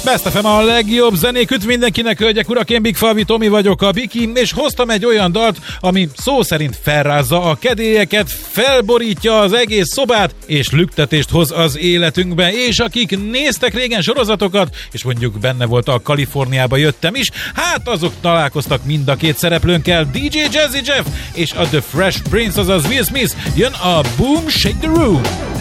Best FM a legjobb zenék, üdv mindenkinek, hölgyek, urak, én Big Falvi Tomi vagyok, a Biki, és hoztam egy olyan dalt, ami szó szerint felrázza a kedélyeket, felborítja az egész szobát, és lüktetést hoz az életünkbe, és akik néztek régen sorozatokat, és mondjuk benne volt a Kaliforniába jöttem is, hát azok találkoztak mind a két szereplőnkkel, DJ Jazzy Jeff és a The Fresh Prince, azaz Will Smith, jön a Boom Shake the Room.